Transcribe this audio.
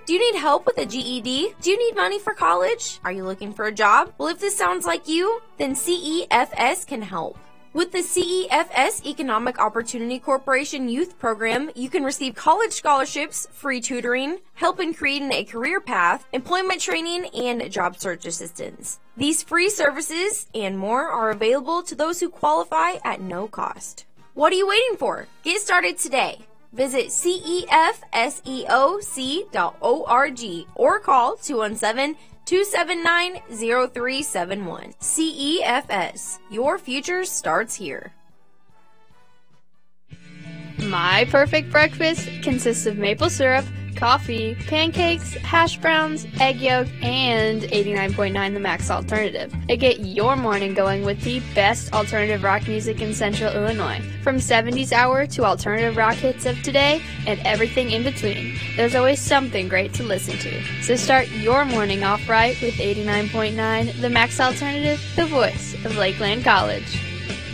Do you need help with a GED? Do you need money for college? Are you looking for a job? Well, if this sounds like you, then CEFS can help. With the CEFS Economic Opportunity Corporation Youth Program, you can receive college scholarships, free tutoring, help in creating a career path, employment training, and job search assistance. These free services and more are available to those who qualify at no cost. What are you waiting for? Get started today. Visit cefseoc.org or call 217-279-0371. CEFS. Your future starts here. My perfect breakfast consists of maple syrup, coffee, pancakes, hash browns, egg yolk, and 89.9 The Max Alternative. I get your morning going with the best alternative rock music in Central Illinois. From 70s hour to alternative rock hits of today and everything in between, there's always something great to listen to. So start your morning off right with 89.9 The Max Alternative, the voice of Lakeland College.